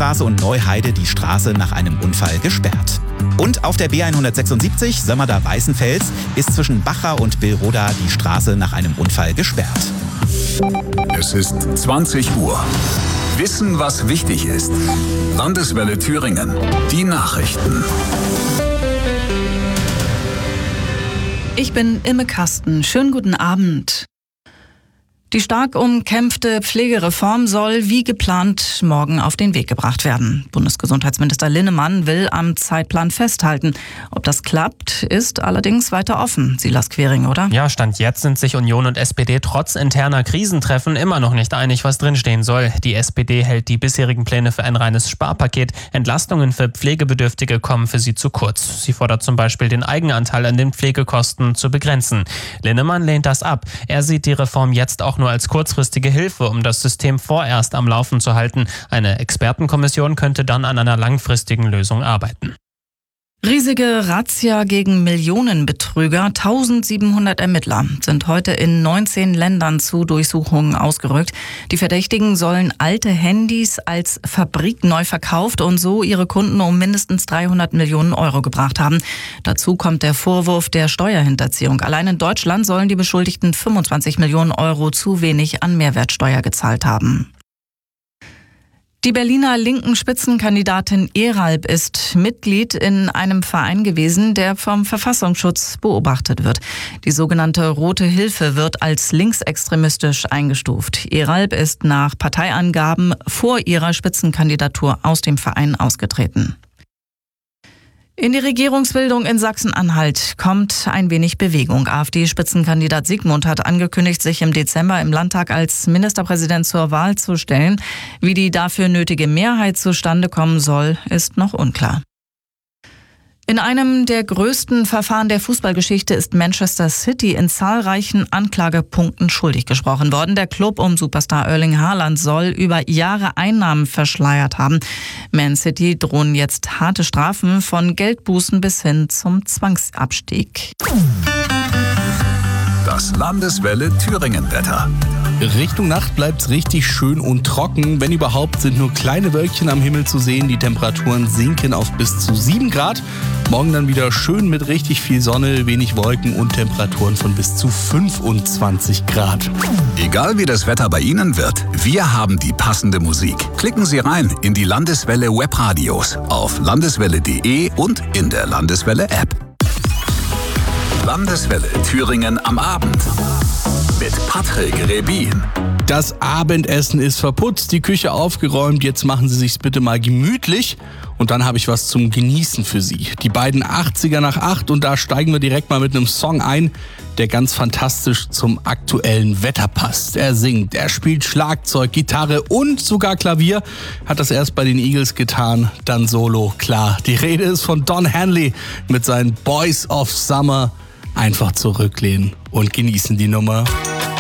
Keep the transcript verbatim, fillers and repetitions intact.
Schillerstraße und Neuheide die Straße nach einem Unfall gesperrt. Und auf der B hundertsechsundsiebzig Sömmerda-Weißenfels ist zwischen Bacha und Billroda die Straße nach einem Unfall gesperrt. Es ist zwanzig Uhr. Wissen, was wichtig ist. Landeswelle Thüringen. Die Nachrichten. Ich bin Imme Kasten. Schönen guten Abend. Die stark umkämpfte Pflegereform soll wie geplant morgen auf den Weg gebracht werden. Bundesgesundheitsminister Linnemann will am Zeitplan festhalten. Ob das klappt, ist allerdings weiter offen. Silas Quering, oder? Ja, Stand jetzt sind sich Union und S P D trotz interner Krisentreffen immer noch nicht einig, was drinstehen soll. Die S P D hält die bisherigen Pläne für ein reines Sparpaket. Entlastungen für Pflegebedürftige kommen für sie zu kurz. Sie fordert zum Beispiel, den Eigenanteil an den Pflegekosten zu begrenzen. Linnemann lehnt das ab. Er sieht die Reform jetzt auch nur als kurzfristige Hilfe, um das System vorerst am Laufen zu halten. Eine Expertenkommission könnte dann an einer langfristigen Lösung arbeiten. Riesige Razzia gegen Millionenbetrüger. eintausendsiebenhundert Ermittler sind heute in neunzehn Ländern zu Durchsuchungen ausgerückt. Die Verdächtigen sollen alte Handys als Fabrik neu verkauft und so ihre Kunden um mindestens dreihundert Millionen Euro gebracht haben. Dazu kommt der Vorwurf der Steuerhinterziehung. Allein in Deutschland sollen die Beschuldigten fünfundzwanzig Millionen Euro zu wenig an Mehrwertsteuer gezahlt haben. Die Berliner linken Spitzenkandidatin Eralb ist Mitglied in einem Verein gewesen, der vom Verfassungsschutz beobachtet wird. Die sogenannte Rote Hilfe wird als linksextremistisch eingestuft. Eralb ist nach Parteiangaben vor ihrer Spitzenkandidatur aus dem Verein ausgetreten. In die Regierungsbildung in Sachsen-Anhalt kommt ein wenig Bewegung. AfD-Spitzenkandidat Sigmund hat angekündigt, sich im Dezember im Landtag als Ministerpräsident zur Wahl zu stellen. Wie die dafür nötige Mehrheit zustande kommen soll, ist noch unklar. In einem der größten Verfahren der Fußballgeschichte ist Manchester City in zahlreichen Anklagepunkten schuldig gesprochen worden. Der Club um Superstar Erling Haaland soll über Jahre Einnahmen verschleiert haben. Man City drohen jetzt harte Strafen von Geldbußen bis hin zum Zwangsabstieg. Das Landeswelle Thüringen-Wetter. Richtung Nacht bleibt's richtig schön und trocken. Wenn überhaupt, sind nur kleine Wölkchen am Himmel zu sehen. Die Temperaturen sinken auf bis zu sieben Grad. Morgen dann wieder schön mit richtig viel Sonne, wenig Wolken und Temperaturen von bis zu fünfundzwanzig Grad. Egal wie das Wetter bei Ihnen wird, wir haben die passende Musik. Klicken Sie rein in die Landeswelle Webradios auf landeswelle punkt de und in der Landeswelle App. Landeswelle Thüringen am Abend mit Patrick Rebin. Das Abendessen ist verputzt, die Küche aufgeräumt. Jetzt machen Sie sich's bitte mal gemütlich. Und dann habe ich was zum Genießen für Sie. Die beiden achtziger nach acht und da steigen wir direkt mal mit einem Song ein, der ganz fantastisch zum aktuellen Wetter passt. Er singt, er spielt Schlagzeug, Gitarre und sogar Klavier. Hat das erst bei den Eagles getan, dann solo, klar. Die Rede ist von Don Henley mit seinen Boys of Summer. Einfach zurücklehnen und genießen die Nummer.